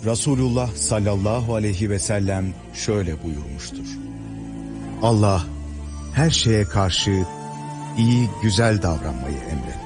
Resulullah sallallahu aleyhi ve sellem şöyle buyurmuştur: Allah her şeye karşı iyi, güzel davranmayı emretti.